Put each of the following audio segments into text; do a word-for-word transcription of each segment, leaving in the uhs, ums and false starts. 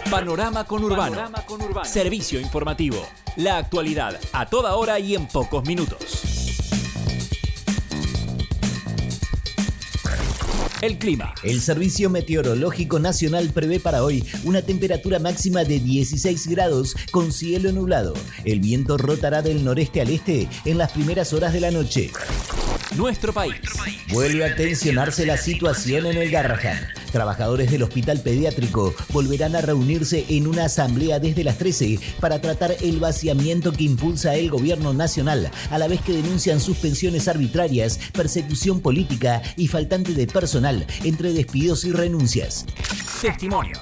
Panorama Conurbano. Panorama Conurbano. Servicio informativo. La actualidad a toda hora y en pocos minutos. El clima. El Servicio Meteorológico Nacional prevé para hoy una temperatura máxima de dieciséis grados con cielo nublado. El viento rotará del noreste al este en las primeras horas de la noche. Nuestro país. Vuelve a tensionarse la situación en el Garrahan. Trabajadores del hospital pediátrico volverán a reunirse en una asamblea desde las trece para tratar el vaciamiento que impulsa el gobierno nacional, a la vez que denuncian suspensiones arbitrarias, persecución política y faltante de personal, entre despidos y renuncias. Testimonios.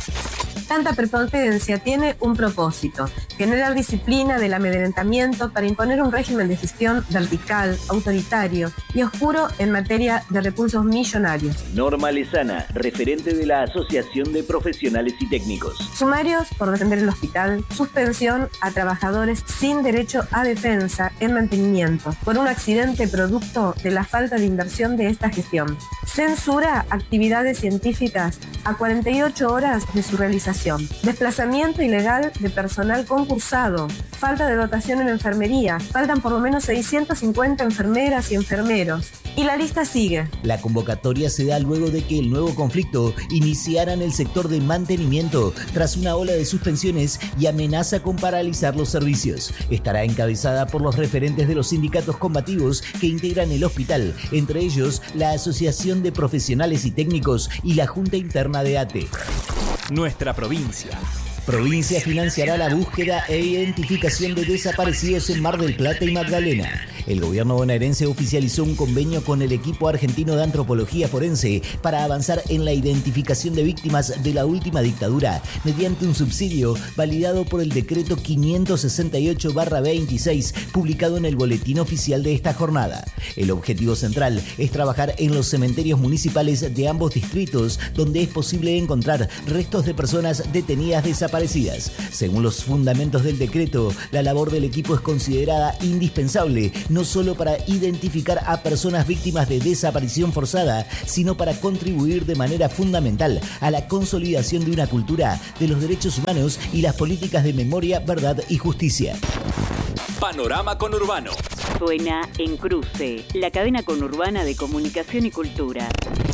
Tanta prepotencia tiene un propósito: generar disciplina del amedrentamiento para imponer un régimen de gestión vertical, autoritario y oscuro en materia de recursos millonarios. Norma Lezana, referente de la Asociación de Profesionales y Técnicos. Sumarios por defender el hospital, suspensión a trabajadores sin derecho a defensa en mantenimiento por un accidente producto de la falta de inversión de esta gestión. Censura actividades científicas a cuarenta y ocho horas de su realización. Desplazamiento ilegal de personal concursado. Falta de dotación en enfermería. Faltan por lo menos seiscientas cincuenta enfermeras y enfermeros. Y la lista sigue. La convocatoria se da luego de que el nuevo conflicto iniciara en el sector de mantenimiento tras una ola de suspensiones y amenaza con paralizar los servicios. Estará encabezada por los referentes de los sindicatos combativos que integran el hospital, entre ellos la Asociación de Profesionales y Técnicos y la Junta Interna de A T E. Nuestra provincia. Provincia financiará la búsqueda e identificación de desaparecidos en Mar del Plata y Magdalena. El gobierno bonaerense oficializó un convenio con el equipo argentino de antropología forense para avanzar en la identificación de víctimas de la última dictadura mediante un subsidio validado por el decreto quinientos sesenta y ocho barra veintiséis publicado en el boletín oficial de esta jornada. El objetivo central es trabajar en los cementerios municipales de ambos distritos donde es posible encontrar restos de personas detenidas desaparecidas. Según los fundamentos del decreto, la labor del equipo es considerada indispensable no solo para identificar a personas víctimas de desaparición forzada, sino para contribuir de manera fundamental a la consolidación de una cultura de los derechos humanos y las políticas de memoria, verdad y justicia. Panorama Conurbano. Suena en Cruce, la cadena conurbana de comunicación y cultura.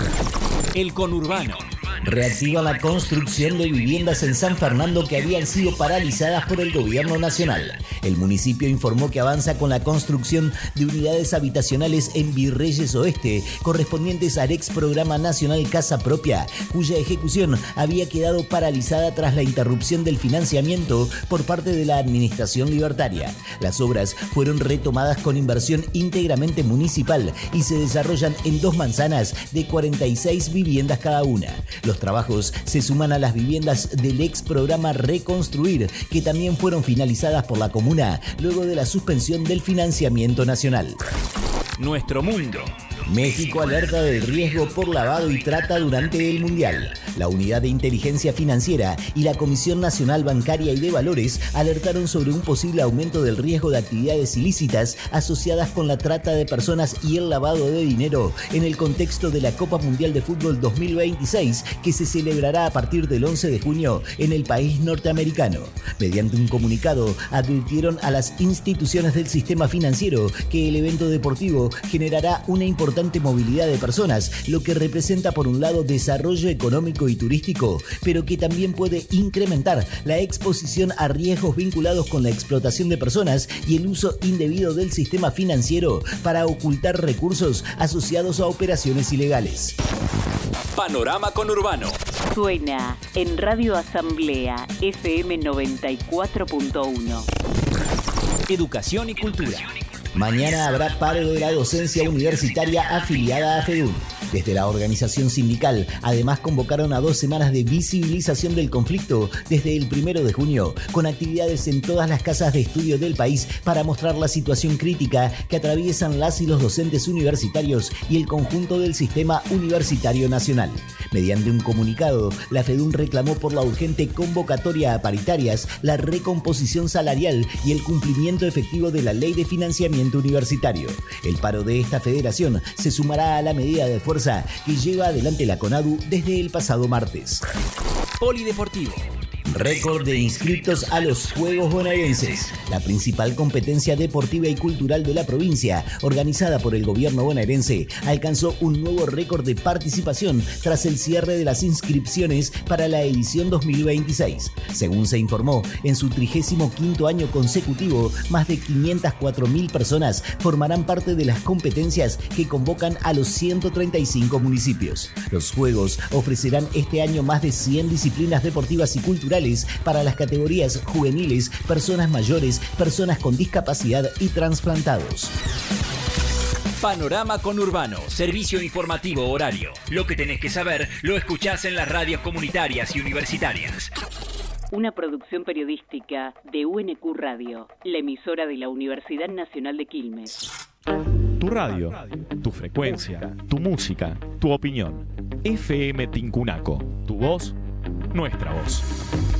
El Conurbano. Reactiva la construcción de viviendas en San Fernando que habían sido paralizadas por el gobierno nacional. El municipio informó que avanza con la construcción de unidades habitacionales en Virreyes Oeste, correspondientes al ex programa nacional Casa Propia, cuya ejecución había quedado paralizada tras la interrupción del financiamiento por parte de la administración libertaria. Las obras fueron retomadas con inversión íntegramente municipal y se desarrollan en dos manzanas de cuarenta y seis viviendas cada una. Los trabajos se suman a las viviendas del ex programa Reconstruir, que también fueron finalizadas por la comuna luego de la suspensión del financiamiento nacional. Nuestro mundo. México alerta del riesgo por lavado y trata durante el Mundial. La Unidad de Inteligencia Financiera y la Comisión Nacional Bancaria y de Valores alertaron sobre un posible aumento del riesgo de actividades ilícitas asociadas con la trata de personas y el lavado de dinero en el contexto de la Copa Mundial de Fútbol dos mil veintiséis, que se celebrará a partir del once de junio en el país norteamericano. Mediante un comunicado, advirtieron a las instituciones del sistema financiero que el evento deportivo generará una importante movilidad de personas, lo que representa por un lado desarrollo económico y turístico, pero que también puede incrementar la exposición a riesgos vinculados con la explotación de personas y el uso indebido del sistema financiero para ocultar recursos asociados a operaciones ilegales. Panorama Conurbano. Suena en Radio Asamblea F M noventa y cuatro punto uno. Educación y cultura. Mañana habrá paro de la docencia universitaria afiliada a FEDUN. Desde la organización sindical, además convocaron a dos semanas de visibilización del conflicto desde el primero de junio, con actividades en todas las casas de estudio del país para mostrar la situación crítica que atraviesan las y los docentes universitarios y el conjunto del sistema universitario nacional. Mediante un comunicado, la FEDUN reclamó por la urgente convocatoria a paritarias, la recomposición salarial y el cumplimiento efectivo de la Ley de Financiamiento Universitario. El paro de esta federación se sumará a la medida de fuerza que lleva adelante la CONADU desde el pasado martes. Polideportivo. Récord de inscriptos a los Juegos Bonaerenses. La principal competencia deportiva y cultural de la provincia, organizada por el gobierno bonaerense, alcanzó un nuevo récord de participación tras el cierre de las inscripciones para la edición dos mil veintiséis. Según se informó, en su trigésimo quinto año consecutivo, más de quinientas cuatro mil personas formarán parte de las competencias que convocan a los ciento treinta y cinco municipios. Los Juegos ofrecerán este año más de cien disciplinas deportivas y culturales para las categorías juveniles, personas mayores, personas con discapacidad y trasplantados. Panorama Conurbano, servicio informativo horario. Lo que tenés que saber lo escuchás en las radios comunitarias y universitarias. Una producción periodística de U N Q Radio, la emisora de la Universidad Nacional de Quilmes. Tu radio, tu frecuencia, tu música, tu opinión. F M Tincunaco, tu voz, nuestra voz.